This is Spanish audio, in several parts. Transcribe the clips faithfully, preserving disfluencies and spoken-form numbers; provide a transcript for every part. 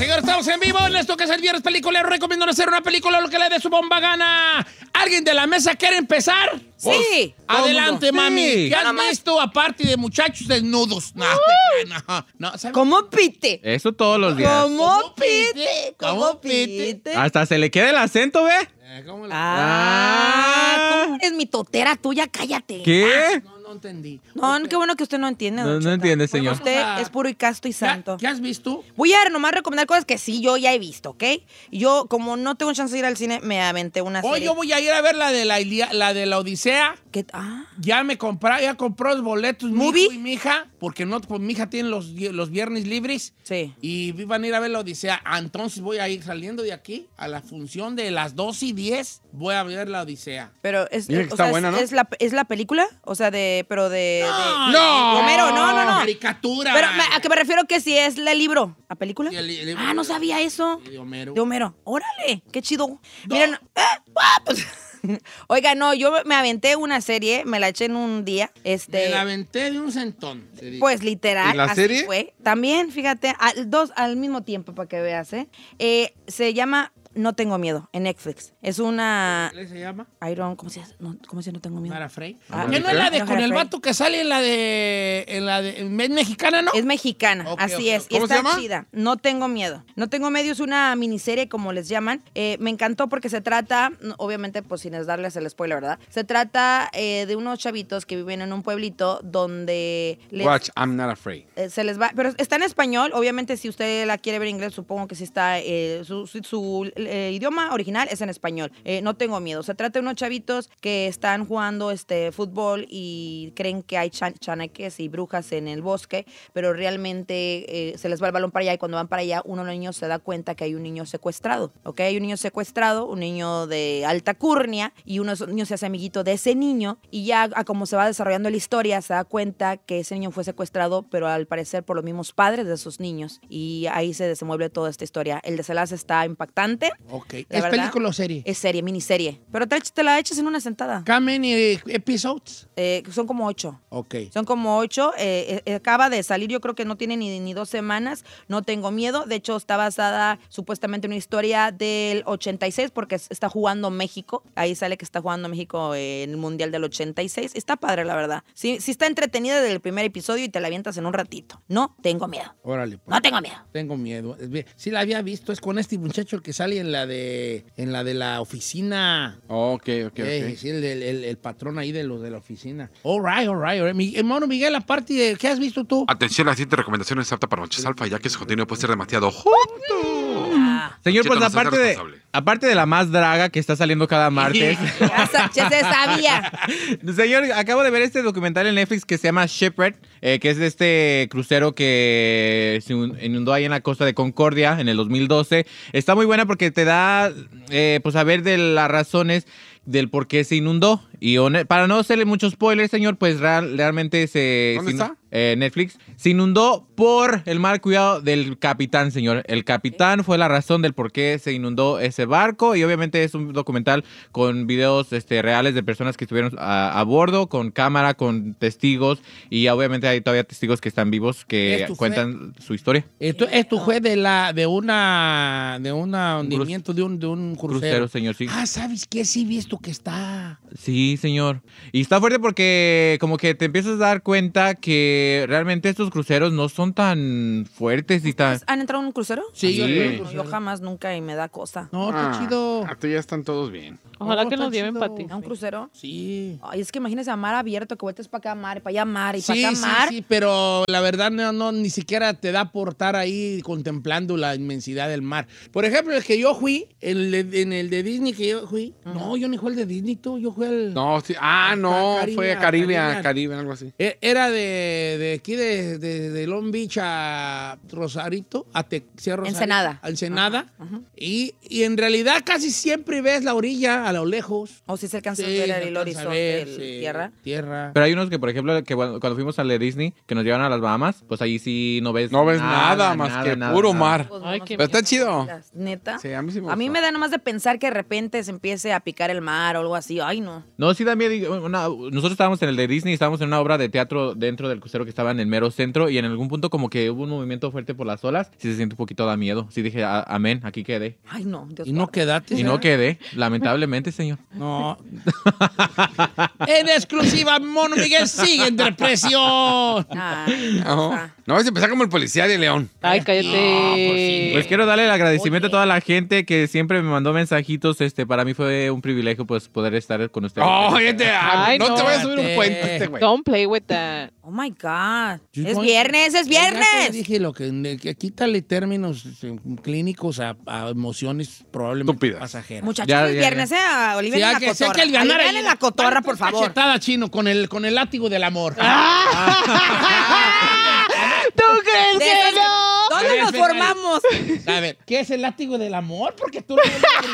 señores, estamos en vivo en esto que es el Viernes Peliculero. Recomiendo hacer una película lo que le dé su bomba gana. ¿Alguien de la mesa quiere empezar? Sí. Pues, adelante, Sí. mami. ¿Qué has Nada más. visto aparte de muchachos desnudos? No, no, no. ¿Sabes? ¿Cómo pite? Eso todos los días. ¿Cómo ¿Cómo pite? pite? ¿Cómo ¿Cómo pite? pite? Hasta se le queda el acento, ¿ve? Eh, ¿Cómo la- Ah, ¿cómo eres mi totera tuya? Cállate. ¿Qué? No, no entendí. No, qué bueno que usted no entiende. No, don no Cheto. entiende, señor. Usted Vamos a- es puro y casto y ¿Qué, santo. ¿Qué has visto? Voy a nomás recomendar cosas que sí yo ya he visto, ¿ok? Yo, como no tengo chance de ir al cine, me aventé una Hoy serie. yo voy a ir a ver la de la, Ilia- la de la Odisea. ¿Qué? Ah, Ya me compré, ya compró los boletos mi ¿Movie? hijo y mi hija, porque no, pues mi hija tiene los, los viernes libres. sí. Y van a ir a ver la Odisea. Ah, entonces voy a ir saliendo de aquí a la función de las dos y diez. Voy a ver la Odisea. Pero es, Dije es- que o está sea, buena, es, ¿no? es la, es la película, o sea, de, pero de, de- ¡No! Homero, no, no, no. Caricatura. Pero me- a que me refiero que si es el libro, ¿a película? Sí, el- el- ah, no sabía eso. De Homero. De Homero. Órale, qué chido. Miren, eh, ah, pues, oiga, no, yo me aventé una serie, me la eché en un día. Este, Me la aventé de un centón. se dice. Pues literal, ¿Y la así serie? fue. También, fíjate, al- dos al mismo tiempo para que veas, ¿eh? Eh, Se llama No Tengo Miedo en Netflix. Es una ¿Qué se llama? Iron, ¿cómo se llama? No, ¿cómo se llama? No Tengo Miedo. Mara Frey. Ah, ¿Qué no es la de no, con Mara el Frey. vato que sale en la de. En la de. ¿Es mexicana, no? Es mexicana, Ok, así ok, es. ok. Y ¿Cómo se está llama? chida. No Tengo Miedo. No Tengo Miedo es una miniserie, como les llaman. Eh, me encantó porque se trata, obviamente, pues sin darles el spoiler, ¿verdad? Se trata eh, de unos chavitos que viven en un pueblito donde les, Watch, I'm not afraid. eh, se les va. Pero está en español. Obviamente, si usted la quiere ver en inglés, supongo que sí está. eh, su su- su, eh, idioma original es en español. Eh, no tengo miedo. Se trata de unos chavitos que están jugando este fútbol y creen que hay chan- chaneques y brujas en el bosque, pero realmente eh, se les va el balón para allá y cuando van para allá, uno de los niños se da cuenta que hay un niño secuestrado. ¿Ok? Hay un niño secuestrado, un niño de alta curnia y uno de esos niños se hace amiguito de ese niño y ya a como se va desarrollando la historia, se da cuenta que ese niño fue secuestrado, pero al parecer por los mismos padres de esos niños. Y ahí se desenvuelve toda esta historia. El desenlace está impactante. Ok. La ¿Es verdad, película o serie? Es serie, miniserie. Pero te, te la echas en una sentada. How many episodes? Eh, son como ocho. Ok. Son como ocho. eh, eh, acaba de salir, yo creo que no tiene ni, ni dos semanas. No tengo miedo. De hecho, está basada supuestamente en una historia del ochenta y seis porque es- está jugando México. Ahí sale que está jugando México en el Mundial del ochenta y seis. Está padre, la verdad. Sí, sí está entretenida desde el primer episodio y te la avientas en un ratito. No tengo miedo. Órale. pues. No tengo miedo. Tengo miedo. Es bien. Sí la había visto. Es con este muchacho el que sale en la de en la de la oficina. Ok, ok, Eh, ok. sí, el, el- el- el patrón ahí de los de la oficina. All right, all right, all right. Mi hermano Miguel, aparte de ¿qué has visto tú? Atención, la siguiente recomendación es apta para machos alfa, ya que su contenido puede ser demasiado joto. Ah, Señor, Cheto pues no se hace aparte de, responsable. aparte de la más draga que está saliendo cada martes. ya, sa- ya se sabía. Señor, acabo de ver este documental en Netflix que se llama Shipwreck, eh, que es de este crucero que se un- inundó ahí en la costa de Concordia en el dos mil doce. Está muy buena porque te da, eh, pues, a ver de las razones del por qué se inundó. Y hone- para no hacerle muchos spoilers, señor, pues real- realmente se... ¿Dónde se- está? eh, Netflix. Se inundó por el mal cuidado del capitán, señor. El capitán fue la razón del por qué se inundó ese barco. Y obviamente es un documental con videos este, reales de personas que estuvieron a, a bordo, con cámara, con testigos. Y obviamente hay todavía testigos que están vivos que ¿Esto fue? cuentan su historia. Esto, esto fue de la de una de un hundimiento de un de un crucero. Crucero, señor, sí. Ah, ¿sabes qué? Sí, he visto que está. Sí, señor. Y está fuerte porque como que te empiezas a dar cuenta que realmente estos cruceros no son tan fuertes y tan... ¿Han entrado en un crucero? Sí, yo Sí. creo que No, yo jamás, nunca y me da cosa. No, está Ah, chido. Hasta ya están todos bien. Ojalá No, que está nos lleven chido. para ti. ¿A un crucero? Sí. Ay, es que imagínese a mar abierto, que vueltes para acá mar y para allá mar y para Sí, acá sí, mar. sí, pero la verdad no, no, ni siquiera te da por estar ahí contemplando la inmensidad del mar. Por ejemplo, el que yo fui, el de- en el de Disney que yo fui, no, yo ni fui el de Disney, tú, yo fui el... No, sí. Ah, no, Caribe, fue a Caribe, a Caribe. Caribe, algo así. E- Era de, de aquí, de, de, de Long Beach a Rosarito, a Te- sí, a Rosarito, Ensenada. a Ensenada. Y, y en realidad casi siempre ves la orilla a lo lejos. O si se alcanza Sí, a ver se el alcanza a horizonte ver, de sí, tierra. Tierra. Pero hay unos que, por ejemplo, que cuando cuando fuimos al de Disney, que nos llevan a las Bahamas, pues ahí sí no ves No ves nada, más nada, que nada, puro nada. mar. Pues, Ay, no qué sé Pero está qué chido. ¿Neta? Sí, a mí sí me A mí gustó. me da nomás de pensar que de repente se empiece a picar el mar o algo así. Ay, no. No, No, sí da miedo. Una- nosotros estábamos en el de Disney, estábamos en una obra de teatro dentro del crucero que estaba en el mero centro y en algún punto como que hubo un movimiento fuerte por las olas. Sí se siente un poquito da miedo. Sí dije, "A- amén, aquí quedé. Ay, no, Dios Y no guarde. quedaste. Y no quedé, lamentablemente, señor. No. En exclusiva, Mono Miguel sigue en depresión. Ay, No, cosa. no vas a empezar como el policía de León. Ay, cállate. Pues quiero darle el agradecimiento Oye. a toda la gente que siempre me mandó mensajitos. Este, para mí fue un privilegio pues poder estar con ustedes. Oh, este, Ay, no, no. te vayas a subir un Espérate. puente este güey. Don't play with that. Oh my God. Yo Es voy- viernes, es Ya te viernes. dije lo que, que quítale términos eh, clínicos a, a emociones probablemente Estúpidas. pasajeras. Muchachos, Ya, es ya, viernes, ¿eh? Olivia Sí, en hay la que, sí hay cotorra. que alivianar Alivian ahí. en la cotorra, por Dale, favor. cachetada, chino, con el, con el látigo del amor. ¿Tú crees De que esas- no? ¿Dónde A ver, nos Ferrari. formamos? A ver, ¿qué es el látigo del amor? Porque tú no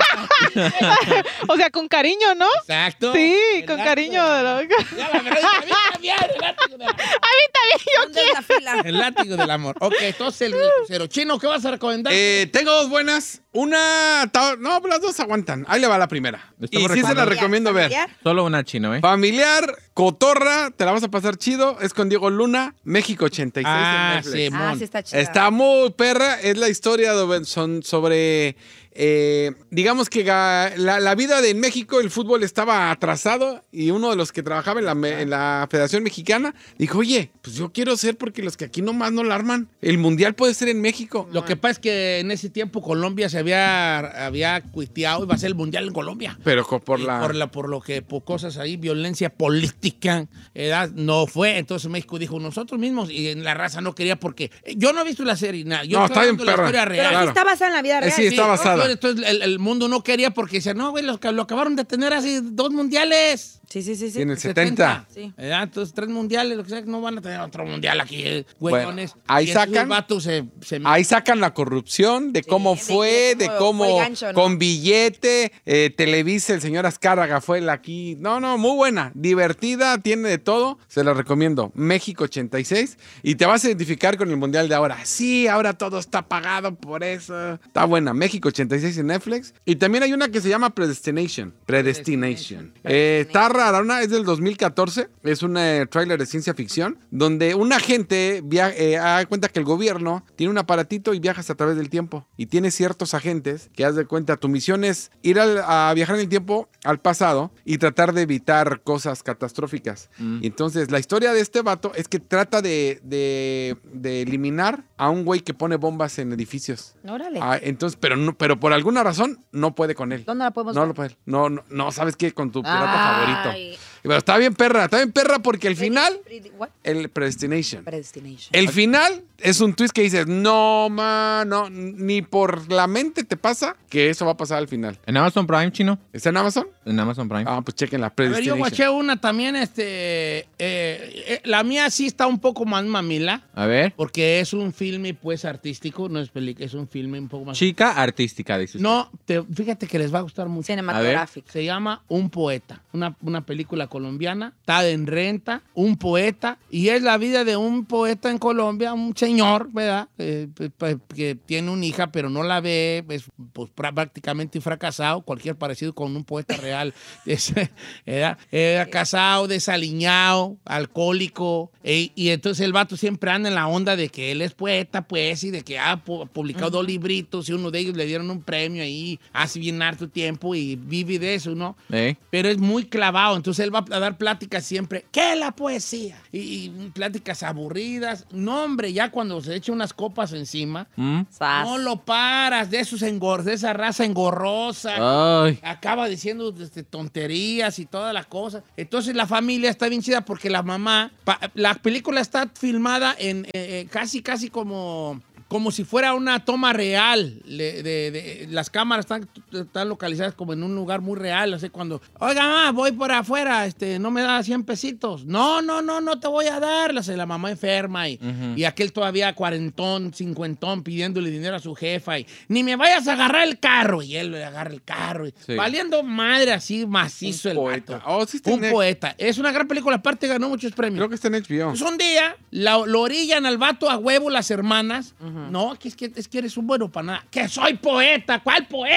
lo gritas. O sea, con cariño, ¿no? Exacto. Sí, El con látigo cariño. del amor. ¿no? Ya, la verdad, a mí también, el látigo del amor. A mí también, yo ¿Dónde es la fila? El látigo del amor. Ok, entonces el crucero. Chino, ¿qué vas a recomendar? Eh, tengo dos buenas. Una. ta- No, las dos aguantan. Ahí le va la primera. Y Estamos sí se la recomendando. recomiendo ver. ¿Familiar? Solo una chino, ¿eh? Familiar, cotorra, te la vas a pasar chido. Es con Diego Luna, México ochenta y seis. Ah, en Netflix. sí, Ah, mon. sí está chida. Está muy perra. Es la historia de- son sobre. eh, digamos que ga- la, la vida de en México, el fútbol estaba atrasado y uno de los que trabajaba en la, me- en la Federación Mexicana dijo, oye, pues yo quiero ser porque los que aquí nomás no la arman. El Mundial puede ser en México. Lo que pasa es que en ese tiempo Colombia se había, había cuiteado y va a ser el mundial en Colombia. Pero co- por Y la... por, la, por lo que, por cosas ahí, violencia política, edad, no fue. Entonces México dijo, nosotros mismos, y en la raza no quería porque... Yo no he visto la serie, nada. Yo No, estoy está bien hablando de la perra. historia Pero real. sí Claro. está basada en la vida Eh, real. sí, está basada. Entonces el, el mundo no quería porque decían, no, güey, lo, lo acabaron de tener hace dos mundiales. Sí, sí, sí. sí. Sí, en el setenta. Sí. ¿Verdad? Entonces, tres mundiales, lo que sea, no van a tener otro mundial aquí, eh, güeyones. Bueno, ahí Y esos sacan- vatos se, se- Ahí sacan la corrupción, de Sí, cómo de- fue, de de cómo cómo, fue gancho, ¿no? con billete, eh, Televisa, el señor Azcárraga fue el aquí. No, no, muy buena, divertida, tiene de todo. Se la recomiendo. México ochenta y seis. Y te vas a identificar con el Mundial de ahora. Sí, ahora todo está pagado por eso. Está buena. México ochenta y seis en Netflix. Y también hay una que se llama Predestination. Predestination. Eh, está rara, una es del dos mil catorce. Es un eh, tráiler de ciencia ficción donde un agente via- eh, da cuenta que el gobierno tiene un aparatito y viajas a través del tiempo. Y tiene ciertos agentes que haz de cuenta, tu misión es ir al- a viajar en el tiempo al pasado y tratar de evitar cosas catastróficas. Y entonces la historia de este vato es que trata de, de- de eliminar a un güey que pone bombas en edificios. Órale. Ah, entonces, pero no, pero por alguna razón no puede con él. ¿Dónde la podemos No ver? lo puede. No, no, no, ¿sabes qué? Con tu pirata Ay. favorito. Pero está bien perra, está bien perra porque el final, Predi- what? el Predestination. Predestination. El final es un twist que dices, no, man, no, ni por la mente te pasa que eso va a pasar al final. ¿En Amazon Prime, chino? ¿Está en Amazon? En Amazon Prime. Ah, pues chequen la A ver, yo Predestination. guaché una también, este... eh, eh, la mía sí está un poco más mamila, A ver. porque es un filme, pues, artístico, no es película, es un filme un poco más... Chica artística, dices. No, te- fíjate que les va a gustar mucho. Cinematográfico. Se llama Un Poeta, una, una película colombiana, está en renta, un poeta, y es la vida de un poeta en Colombia, un señor, ¿verdad? Eh, pe- pe- que tiene una hija, pero no la ve, es pues, prá- prácticamente fracasado, cualquier parecido con un poeta real. Es, era, era casado, desaliñado, alcohólico, e- y entonces el vato siempre anda en la onda de que él es poeta, pues, y de que ha pu- publicado dos libritos, y uno de ellos le dieron un premio ahí hace bien harto tiempo y vive de eso, ¿no? ¿Eh? Pero es muy clavado, entonces él va a dar pláticas siempre. ¿Qué es la poesía? Y, y pláticas aburridas. No, hombre, ya cuando se echa unas copas encima, ¿Mm? Sas. no lo paras de esos engor de esa raza engorrosa. Ay. Acaba diciendo este, tonterías y todas las cosas. Entonces la familia está bien chida porque la mamá, pa- la película está filmada en eh, eh, casi, casi como... como si fuera una toma real. Le- de, de- las cámaras están, están localizadas como en un lugar muy real. O sea, cuando, oiga, mamá, voy por afuera, este, no me da cien pesitos. No, no, no, no te voy a dar. La, la mamá enferma y, Ujú. y aquel todavía cuarentón, cincuentón, pidiéndole dinero a su jefa. Y, ni me vayas a agarrar el carro. Y él le agarra el carro. Y, Sí. valiendo madre así macizo Un el poeta. vato. Oh, sí está Un en- poeta. Es una gran película. Aparte ganó muchos premios. Creo que está en H B O. Pues un día la- lo orillan al vato a huevo las hermanas. No, que es, que es que eres un bueno para nada. Que soy poeta. ¿Cuál poeta? Del...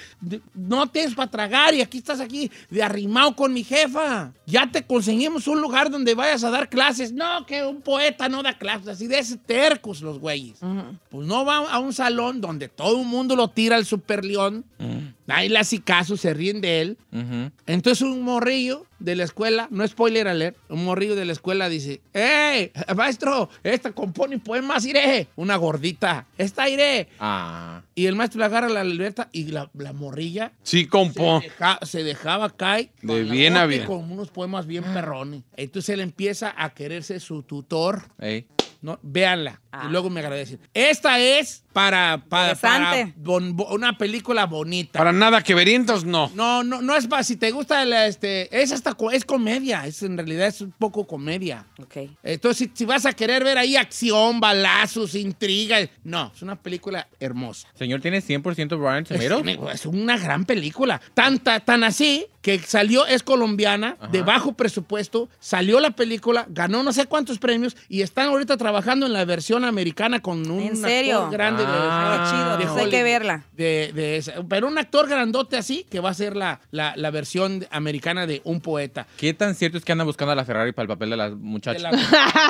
de- no tienes para tragar y aquí estás aquí de arrimado con mi jefa. Ya te conseguimos un lugar donde vayas a dar clases. No, que un poeta no da clases, así de ese tercos los güeyes. Pues no va a un salón donde todo el mundo lo tira al super león. Nadie le hace caso, se ríen de él. Ujú. Entonces un morrillo de la escuela, no spoiler alert, un morrillo de la escuela dice, ¡Ey, maestro! Esta compone poemas, iré. Una gordita, esta iré. Ah. Y el maestro le agarra la libreta y la, la morrilla Sí, se, compo. deja- se dejaba caer De con la bien a boca y bien. con unos poemas bien perrones. Entonces él empieza a quererse su tutor. Ey. No, véanla. Ah. Y luego me agradecen. Esta es para, para, para Interesante. bon- bo- una película bonita. Para nada que verientos, no. No, no, no es para, si te gusta, la, este, es hasta, co- es comedia, es en realidad es un poco comedia. Ok. Entonces, si, si vas a querer ver ahí acción, balazos, intriga, no, es una película hermosa. Señor, ¿tiene cien por ciento Rotten Es, Tomatoes? es una gran película. Tan, ta- tan así que salió, es colombiana, Ajá. de bajo presupuesto, salió la película, ganó no sé cuántos premios y están ahorita trabajando en la versión americana con un ¿En serio? actor grande de- Ah, Qué chido, de pues hay Hollywood. que verla. De, de esa. Pero un actor grandote así que va a ser la, la, la versión americana de un poeta. ¿Qué tan cierto es que anda buscando a la Ferrari para el papel de las De muchachas? La,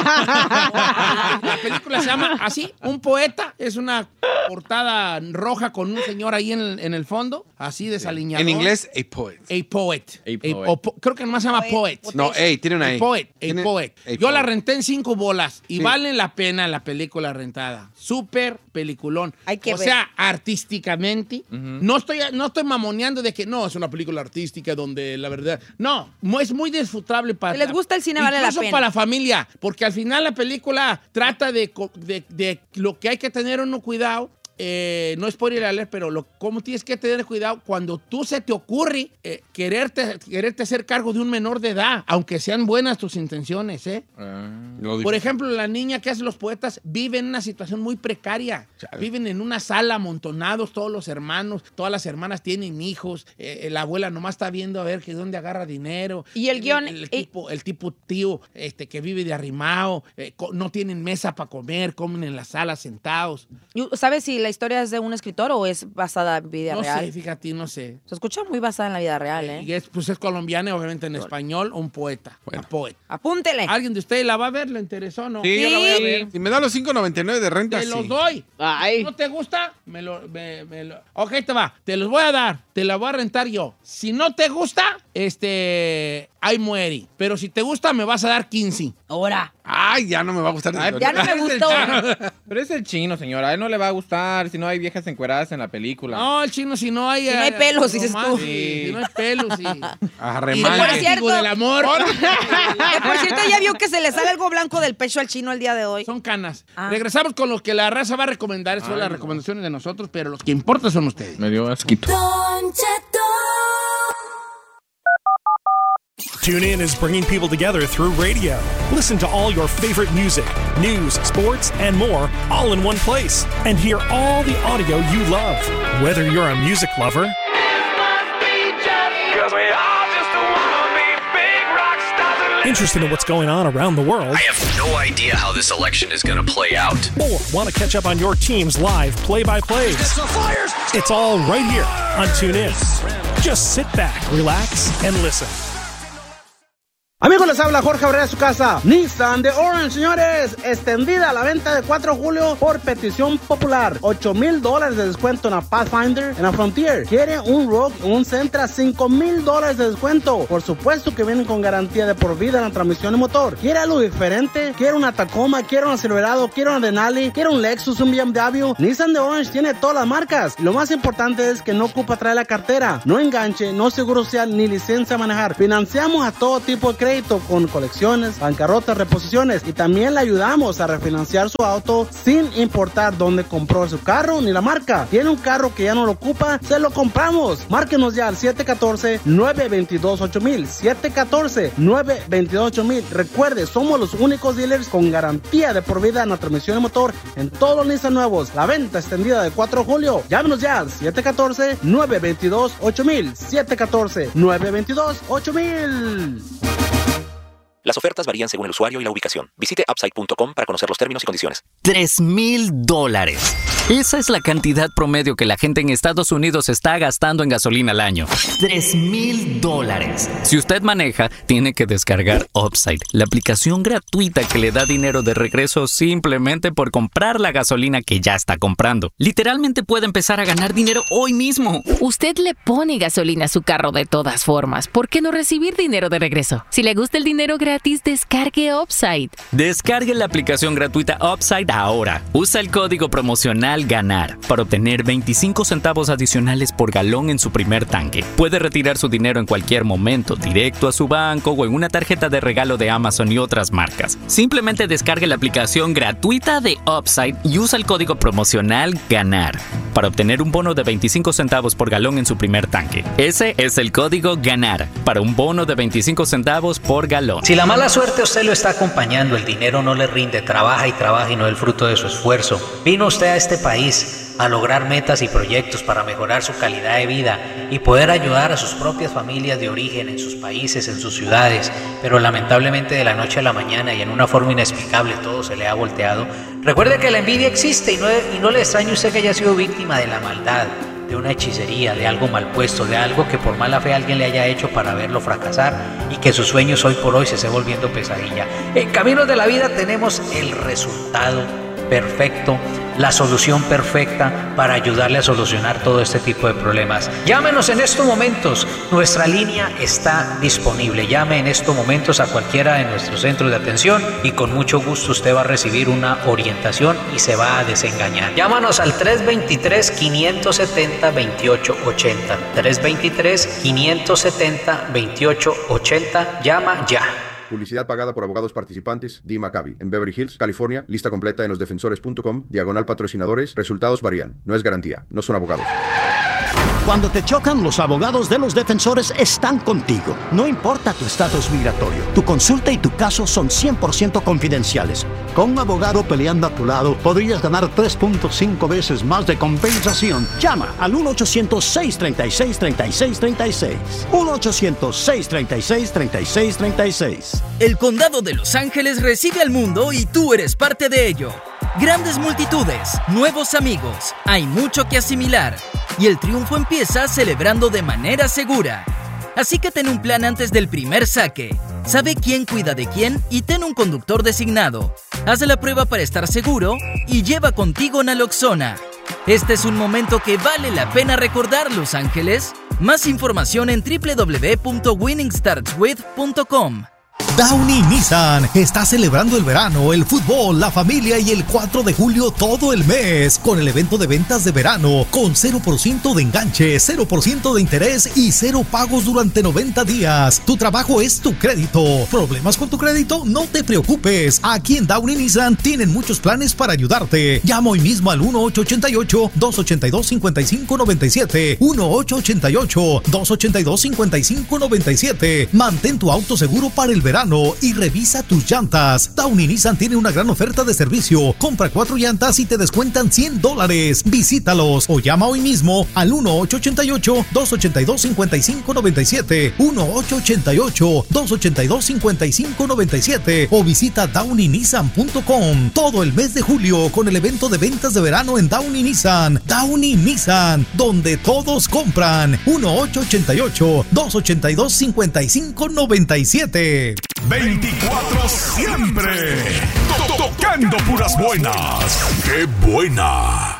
la película se llama así, Un poeta. Es una portada roja con un señor ahí en el, en el fondo, así desaliñado. En inglés, a poet. A poet. A A- poet. o po- creo que nomás se llama poet. No, A, tiene una A A. poet, a Tiene- poet. a Yo la poet. renté en cinco bolas y Sí. vale la pena la película rentada. Súper peliculón. Hay que o ver. sea, artísticamente, no, estoy, no estoy mamoneando de que no, es una película artística donde la verdad... No, mu- es muy disfrutable para... Si les gusta el cine, vale la incluso pena. para la familia, porque al final la película trata de, co- de, de lo que hay que tener uno cuidado. Eh, no es por ir a leer, pero lo, cómo tienes que tener cuidado cuando tú se te ocurre eh, quererte, quererte hacer cargo de un menor de edad, aunque sean buenas tus intenciones, ¿eh? Ah. Lo Por difícil. ejemplo, la niña que hace los poetas vive en una situación muy precaria. Viven en una sala amontonados todos los hermanos, todas las hermanas tienen hijos, eh, la abuela nomás está viendo a ver que dónde agarra dinero. Y el guión- El, y- tipo, el tipo tío este, que vive de arrimado, eh, co- no tienen mesa para comer, comen en la sala sentados. ¿Y ¿Sabes si la historia es de un escritor o es basada en vida No real? sé, fíjate, no sé. Se escucha muy basada en la vida real, ¿eh? Y es, pues es colombiana, obviamente en español, un poeta. Bueno. Un poeta. Apúntele. ¿Alguien de ustedes la va a ver? ¿Le interesó o no? Sí, yo la voy a ver. Si me da los cinco noventa y nueve de renta, Te sí. los doy. Ay. ¿No te gusta? Me lo, me- me lo- Ok, te va. Te los voy a dar. Te la voy a rentar yo. Si no te gusta, este... Ahí muere. Pero si te gusta, me vas a dar quince. Ahora. Ay, ya no me va a gustar. Ay, Ya no me pero es el gustó. chino. Pero es el chino, señora. A él no le va a gustar si no hay viejas encueradas en la película. No, el chino, si no hay... Si no hay eh, pelos, dices romance, tú. Si no hay pelos, sí. Y Arremanga. por el cierto- látigo del amor. Que por cierto, ya vio que se le sale algo blanco del pecho al chino el día de hoy. Son canas. Ah. Regresamos con lo que la raza va a recomendar. Son Ay, las no. recomendaciones de nosotros, pero los que importan son ustedes. Me dio asquito. TuneIn is bringing people together through radio. Listen to all your favorite music, news, sports, and more all in one place. And hear all the audio you love. Whether you're a music lover interested in what's going on around the world, I have no idea how this election is going to play out. or want to catch up on your team's live play-by-plays, it's all right here on TuneIn. Just sit back, relax, and listen. Amigos, les habla Jorge Abrera de su casa. Nissan de Orange, señores. Extendida a la venta de cuatro de julio por petición popular. ocho mil dólares de descuento en la Pathfinder, en la Frontier. ¿Quiere un Rogue, un Sentra? cinco mil dólares de descuento. Por supuesto que vienen con garantía de por vida en la transmisión y motor. ¿Quiere algo diferente? ¿Quiere una Tacoma? ¿Quiere una Silverado? ¿Quiere una Denali? ¿Quiere un Lexus, un B M W? Nissan de Orange tiene todas las marcas. Y lo más importante es que no ocupa traer la cartera. No enganche, no seguro social ni licencia a manejar. Financiamos a todo tipo de crédito con colecciones, bancarrotas, reposiciones y también le ayudamos a refinanciar su auto sin importar dónde compró su carro ni la marca. ¿Tiene un carro que ya no lo ocupa? Se lo compramos. Márquenos ya al siete uno cuatro, nueve dos ocho mil, siete uno cuatro, nueve dos ocho mil. Recuerde, somos los únicos dealers con garantía de por vida en la transmisión y motor en todos los Nissan nuevos. La venta extendida de cuatro de julio. Llámenos ya al siete uno cuatro, nueve dos ocho mil, siete uno cuatro, nueve dos ocho mil. Las ofertas varían según el usuario y la ubicación. Visite upside punto com para conocer los términos y condiciones. Tres mil dólares. Esa es la cantidad promedio que la gente en Estados Unidos está gastando en gasolina al año. Tres mil dólares. Si usted maneja, tiene que descargar Upside, la aplicación gratuita que le da dinero de regreso simplemente por comprar la gasolina que ya está comprando. Literalmente puede empezar a ganar dinero hoy mismo. Usted le pone gasolina a su carro de todas formas. ¿Por qué no recibir dinero de regreso? Si le gusta el dinero gratis, descargue Upside. Descargue la aplicación gratuita Upside ahora. Usa el código promocional GANAR para obtener veinticinco centavos adicionales por galón en su primer tanque. Puede retirar su dinero en cualquier momento, directo a su banco o en una tarjeta de regalo de Amazon y otras marcas. Simplemente descargue la aplicación gratuita de Upside y usa el código promocional GANAR para obtener un bono de veinticinco centavos por galón en su primer tanque. Ese es el código GANAR para un bono de veinticinco centavos por galón. Si la mala suerte a usted lo está acompañando, el dinero no le rinde, trabaja y trabaja y no es el fruto de su esfuerzo. Vino usted a este país a lograr metas y proyectos para mejorar su calidad de vida y poder ayudar a sus propias familias de origen en sus países, en sus ciudades, pero lamentablemente de la noche a la mañana y en una forma inexplicable todo se le ha volteado. Recuerde que la envidia existe y no, y no le extrañe usted que haya sido víctima de la maldad, de una hechicería, de algo mal puesto, de algo que por mala fe alguien le haya hecho para verlo fracasar y que sus sueños hoy por hoy se esté volviendo pesadilla. En Caminos de la Vida tenemos el resultado perfecto, la solución perfecta para ayudarle a solucionar todo este tipo de problemas. Llámenos en estos momentos, nuestra línea está disponible. Llame en estos momentos a cualquiera de nuestros centros de atención y con mucho gusto usted va a recibir una orientación y se va a desengañar. Llámanos al tres dos tres, cinco siete cero, dos ocho ocho cero. tres dos tres, cinco siete cero, dos ocho ocho cero. Llama ya. Publicidad pagada por abogados participantes, D. Maccabi, en Beverly Hills, California. Lista completa en los defensores punto com, diagonal patrocinadores. Resultados varían. No es garantía. No son abogados. Cuando te chocan, los abogados de los defensores están contigo. No importa tu estatus migratorio, tu consulta y tu caso son cien por ciento confidenciales. Con un abogado peleando a tu lado, podrías ganar tres punto cinco veces más de compensación. Llama al uno ochocientos, seis tres seis, tres seis tres seis. uno ochocientos, seis tres seis, tres seis tres seis. El Condado de Los Ángeles recibe al mundo y tú eres parte de ello. Grandes multitudes, nuevos amigos, hay mucho que asimilar y el triunfo empieza celebrando de manera segura. Así que ten un plan antes del primer saque. Sabe quién cuida de quién y ten un conductor designado. Haz la prueba para estar seguro y lleva contigo naloxona. Este es un momento que vale la pena recordar, Los Ángeles. Más información en doble u doble u doble u punto winning starts with punto com. Downey Nissan está celebrando el verano, el fútbol, la familia y el cuatro de julio todo el mes con el evento de ventas de verano con cero por ciento de enganche, cero por ciento de interés y cero pagos durante noventa días. Tu trabajo es tu crédito. ¿Problemas con tu crédito? No te preocupes. Aquí en Downey Nissan tienen muchos planes para ayudarte. Llama hoy mismo al uno ocho ocho ocho, dos ocho dos, cinco cinco nueve siete. uno ocho ocho ocho, dos ocho dos, cinco cinco nueve siete. Mantén tu auto seguro para el verano y revisa tus llantas. Downey Nissan tiene una gran oferta de servicio. Compra cuatro llantas y te descuentan cien dólares. Visítalos o llama hoy mismo al uno ocho ocho ocho, dos ocho dos, cinco cinco nueve siete. uno ocho ocho ocho, dos ocho dos, cinco cinco nueve siete o visita downey nissan punto com. Todo el mes de julio con el evento de ventas de verano en Downey Nissan. Downey Nissan, donde todos compran. uno ocho ocho ocho, dos ocho dos, cinco cinco nueve siete. veinticuatro siempre. Tocando puras buenas. ¡Qué buena!